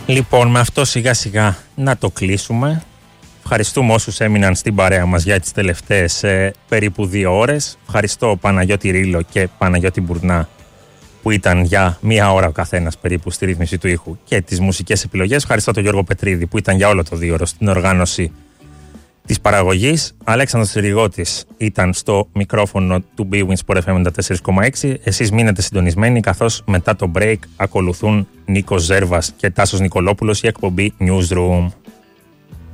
Λοιπόν, με αυτό σιγά σιγά να το κλείσουμε. Ευχαριστούμε όσους έμειναν στην παρέα μας για τις τελευταίες περίπου 2 ώρες. Ευχαριστώ Παναγιώτη Ρήλο και Παναγιώτη Μπουρνά που ήταν για 1 ώρα ο καθένας περίπου στη ρύθμιση του ήχου και τις μουσικές επιλογές. Ευχαριστώ τον Γιώργο Πετρίδη που ήταν για όλο το 2ωρο στην οργάνωση της παραγωγής. Αλέξανδρος Ρηγότης ήταν στο μικρόφωνο του Bwin Sport FM 94,6. Εσείς μείνετε συντονισμένοι, καθώς μετά το break ακολουθούν Νίκος Ζέρβας και Τάσος Νικολόπουλος, η εκπομπή Newsroom.